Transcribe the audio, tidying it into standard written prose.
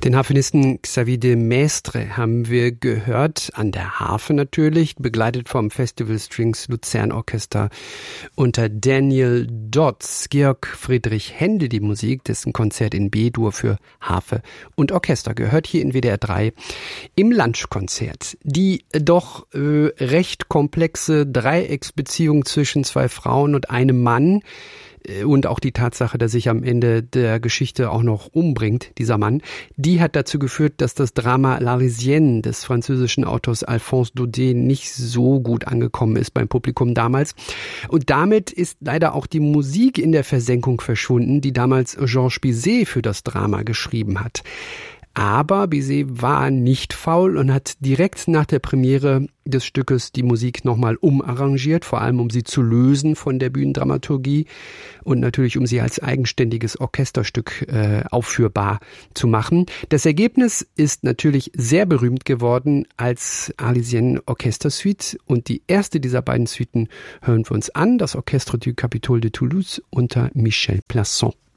Den Harfenisten Xavier de Maistre haben wir gehört, an der Harfe natürlich, begleitet vom Festival Strings Luzern Orchester unter Daniel Dodds. Georg Friedrich Händel die Musik, dessen Konzert in B-Dur für Harfe und Orchester gehört hier in WDR 3 im Lunchkonzert. Die doch recht komplexe Dreiecksbeziehung zwischen zwei Frauen und einem Mann und auch die Tatsache, dass sich am Ende der Geschichte auch noch umbringt, dieser Mann, die hat dazu geführt, dass das Drama L'Arlésienne des französischen Autors Alphonse Daudet nicht so gut angekommen ist beim Publikum damals. Und damit ist leider auch die Musik in der Versenkung verschwunden, die damals Georges Bizet für das Drama geschrieben hat. Aber Bizet war nicht faul und hat direkt nach der Premiere des Stückes die Musik nochmal umarrangiert, vor allem um sie zu lösen von der Bühnendramaturgie und natürlich um sie als eigenständiges Orchesterstück aufführbar zu machen. Das Ergebnis ist natürlich sehr berühmt geworden als Arlésienne Orchestersuite und die erste dieser beiden Suiten hören wir uns an, das Orchestre du Capitole de Toulouse unter Michel Plasson.